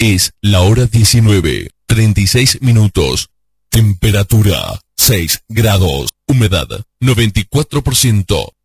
Es la hora 19:36. Temperatura 6 grados. Humedad 94%.